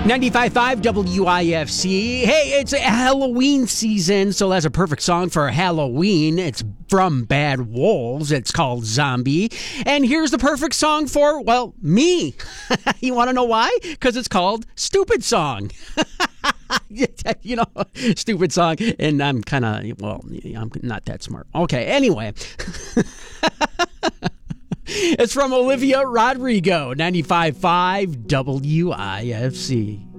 95.5 WIFC. Hey, it's Halloween season, so that's a perfect song for Halloween. It's from Bad Wolves. It's called Zombie. And here's the perfect song for, well, me. You want to know why? Because it's called Stupid Song. You know, stupid song. And I'm kind of, well, I'm not that smart. Okay, anyway. It's from Olivia Rodrigo, 95.5 WIFC.